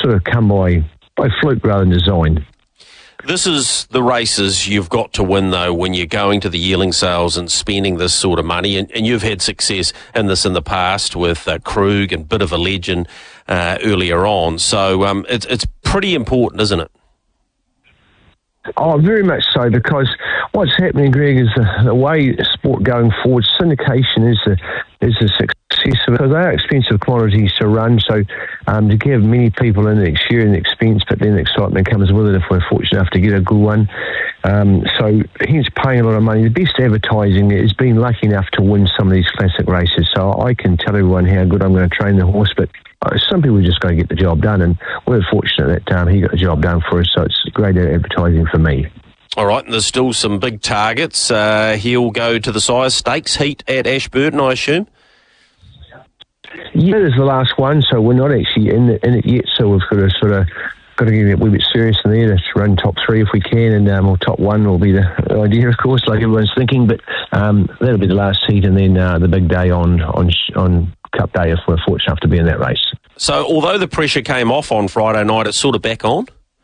sort of come by fluke rather than design. This is the races you've got to win, though, when you're going to the yearling sales and spending this sort of money. And you've had success in this in the past with Krug and Bit of a Legend earlier on. So it's pretty important, isn't it? Oh, very much so, because what's happening, Greg, is the way sport going forward, syndication is a success, because they are expensive commodities to run. So to give many people in the year and the expense, but then the excitement comes with it if we're fortunate enough to get a good one. So hence paying a lot of money. The best advertising is being lucky enough to win some of these classic races. So I can tell everyone how good I'm going to train the horse, but some people just got to get the job done, and we're fortunate that he got the job done for us, so it's great advertising for me. All right, and there's still some big targets. He'll go to the Sires Stakes heat at Ashburton, I assume? Yeah, there's the last one, so we're not actually in it yet, so we've got to get a wee bit serious in there to run top 3 if we can, and or top 1 will be the idea, of course, like everyone's thinking, but that'll be the last heat, and then the big day on Cup Day if we're fortunate enough to be in that race. So although the pressure came off on Friday night, it's sort of back on?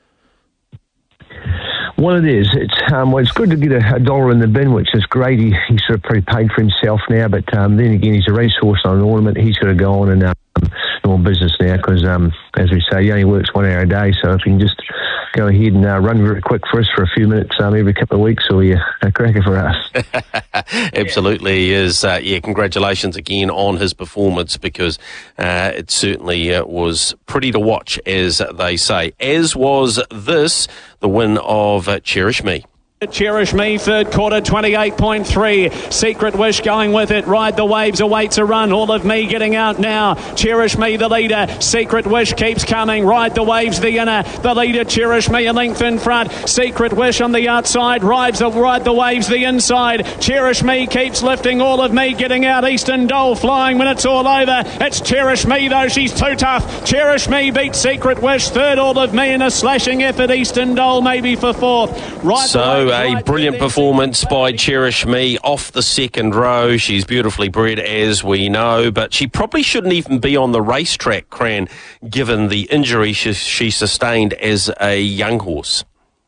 Well, it is. It's good to get a dollar in the bin, which is great. He's sort of pretty paid for himself now, but then again, he's a racehorse on an ornament. He's got to go on and normal business now, because, as we say, he only works 1 hour a day, so if he can just go ahead and run very quick for us for a few minutes every couple of weeks, will be a cracker for us. Absolutely he is. Congratulations again on his performance, because it certainly was pretty to watch, as they say. As was the win of Cherish Me. Cherish Me, third quarter, 28.3. Secret Wish going with it. Ride the Waves awaits a run. All of Me getting out now. Cherish Me, the leader. Secret Wish keeps coming. Ride the Waves, the inner. The leader, Cherish Me, a length in front. Secret Wish on the outside. Ride the Waves, the inside. Cherish Me keeps lifting. All of Me getting out. Eastern Dole flying when it's all over. It's Cherish Me, though. She's too tough. Cherish Me beats Secret Wish. Third, All of Me in a slashing effort. Eastern Dole maybe for fourth. A brilliant performance by Cherish Me off the second row. She's beautifully bred, as we know, but she probably shouldn't even be on the racetrack, Cran, given the injury she sustained as a young horse.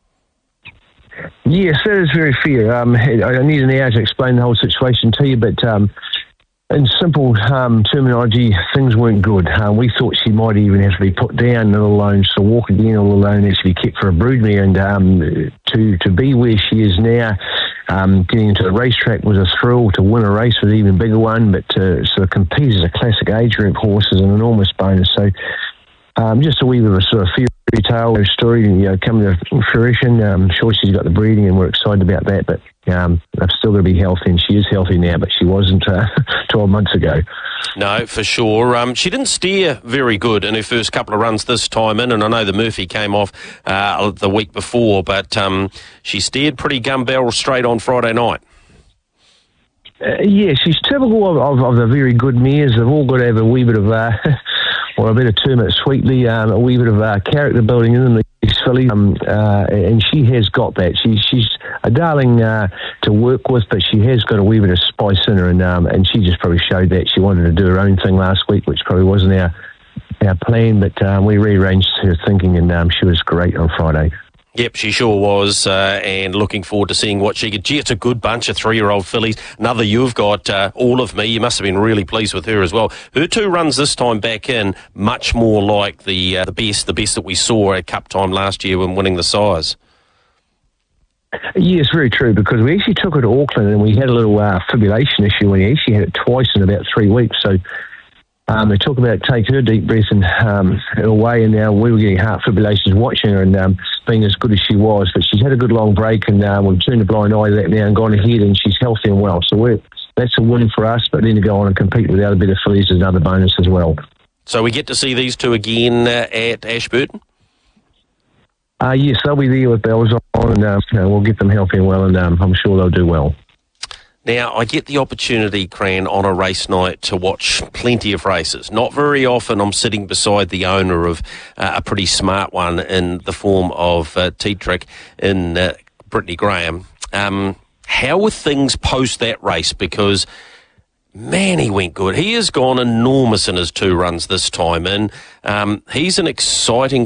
Yes, that is very fair. I need an hour to explain the whole situation to you, but in simple terminology, things weren't good. We thought she might even have to be put down, let alone to walk again, all alone, and actually be kept for a broodmare. And to be where she is now, getting into the racetrack was a thrill. To win a race was an even bigger one, but to sort of compete as a classic age group horse is an enormous bonus. So just a wee bit of a sort of fairy tale story, coming to fruition. I'm sure she's got the breeding, and we're excited about that, but I'm still going to be healthy, and she is healthy now, but she wasn't 12 months ago. No, for sure. She didn't steer very good in her first couple of runs this time in, and I know the Murphy came off the week before, but she steered pretty gun barrel straight on Friday night. Yeah, she's typical of the very good mares. They've all got to have a wee bit of, or I better term it sweetly, a wee bit of character building in them, these fillies, and she has got that. She's a darling to work with, but she has got a wee bit of spice in her, and she just probably showed that. She wanted to do her own thing last week, which probably wasn't our plan, but we rearranged her thinking, and she was great on Friday. Yep, she sure was, and looking forward to seeing what she could. Gee, it's a good bunch of 3-year-old fillies. Another you've got, All of Me. You must have been really pleased with her as well. Her 2 runs this time back in, much more like the best that we saw at Cup time last year when winning the Sires. Yes, very true, because we actually took her to Auckland and we had a little fibrillation issue, and we actually had it twice in about 3 weeks. So they talk about take her deep breath and away, and now we were getting heart fibrillations watching her and being as good as she was. But she's had a good long break, and we've turned a blind eye to that now and gone ahead, and she's healthy and well. So that's a win for us, but then to go on and compete with the other bit of fillies is another bonus as well. So we get to see these 2 again at Ashburton? Yes, they'll be there with bells on, and we'll get them healthy and well, and I'm sure they'll do well. Now, I get the opportunity, Cran, on a race night to watch plenty of races. Not very often I'm sitting beside the owner of a pretty smart one in the form of T-Trick in Brittany Graham. How were things post that race? Because, man, he went good. He has gone enormous in his 2 runs this time, and he's an exciting